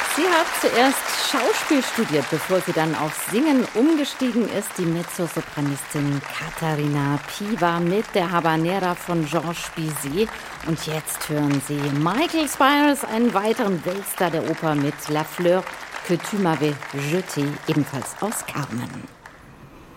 Sie hat zuerst Schauspiel studiert, bevor sie dann aufs Singen umgestiegen ist. Die Mezzosopranistin Caterina Piva mit der Habanera von Georges Bizet. Und jetzt hören Sie Michael Spires, einen weiteren Weltstar der Oper mit La Fleur que tu m'avais jetée, ebenfalls aus Carmen.